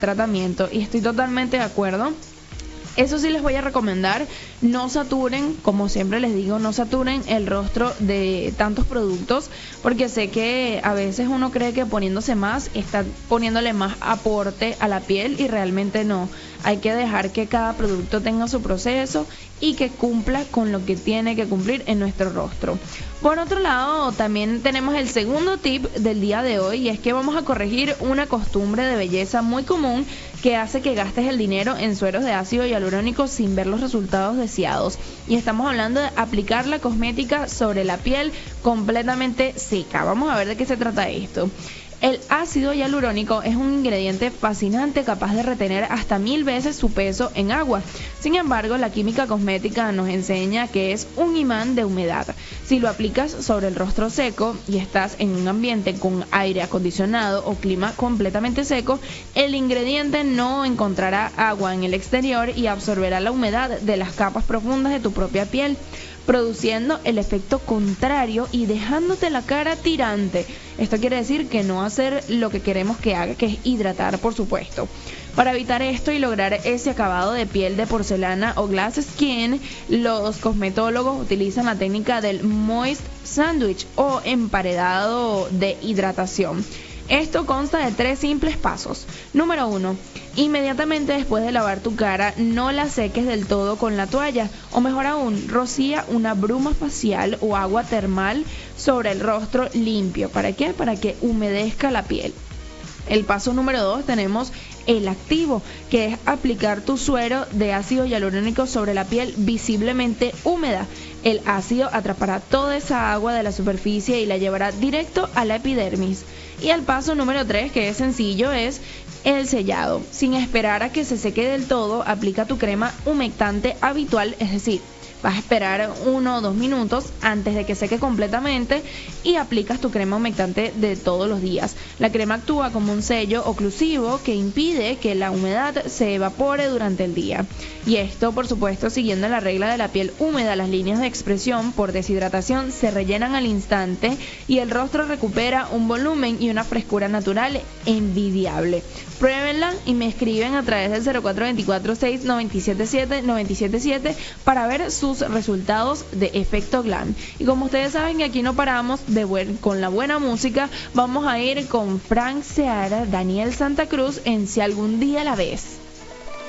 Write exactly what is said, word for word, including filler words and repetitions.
tratamiento y estoy totalmente de acuerdo. Eso sí les voy a recomendar, no saturen, como siempre les digo, no saturen el rostro de tantos productos, porque sé que a veces uno cree que poniéndose más está poniéndole más aporte a la piel y realmente no. Hay que dejar que cada producto tenga su proceso y que cumpla con lo que tiene que cumplir en nuestro rostro. Por otro lado, también tenemos el segundo tip del día de hoy, y es que vamos a corregir una costumbre de belleza muy común que hace que gastes el dinero en sueros de ácido hialurónico sin ver los resultados deseados. Y estamos hablando de aplicar la cosmética sobre la piel completamente seca. Vamos a ver de qué se trata esto. El ácido hialurónico es un ingrediente fascinante capaz de retener hasta mil veces su peso en agua. Sin embargo, la química cosmética nos enseña que es un imán de humedad. Si lo aplicas sobre el rostro seco y estás en un ambiente con aire acondicionado o clima completamente seco, el ingrediente no encontrará agua en el exterior y absorberá la humedad de las capas profundas de tu propia piel, produciendo el efecto contrario y dejándote la cara tirante. Esto quiere decir que no hacer lo que queremos que haga, que es hidratar, por supuesto. Para evitar esto y lograr ese acabado de piel de porcelana o glass skin, los cosmetólogos utilizan la técnica del moist sandwich o emparedado de hidratación. Esto consta de tres simples pasos. Número uno. Inmediatamente después de lavar tu cara, no la seques del todo con la toalla, o mejor aún, rocía una bruma facial o agua termal sobre el rostro limpio. ¿Para qué? Para que humedezca la piel. El paso número dos tenemos el activo, que es aplicar tu suero de ácido hialurónico sobre la piel visiblemente húmeda. El ácido atrapará toda esa agua de la superficie y la llevará directo a la epidermis. Y el paso número tres, que es sencillo, es el sellado. Sin esperar a que se seque del todo, aplica tu crema humectante habitual, es decir, vas a esperar uno o dos minutos antes de que seque completamente y aplicas tu crema humectante de todos los días. La crema actúa como un sello oclusivo que impide que la humedad se evapore durante el día. Y esto, por supuesto, siguiendo la regla de la piel húmeda, las líneas de expresión por deshidratación se rellenan al instante y el rostro recupera un volumen y una frescura natural envidiable. Pruébenla y me escriben a través del cero cuatro dos cuatro, seis nueve siete siete, nueve siete siete para ver sus resultados de efecto glam. Y como ustedes saben que aquí no paramos de buen, con la buena música, vamos a ir con Frank Seara, Daniel Santa Cruz en Si algún día la ves.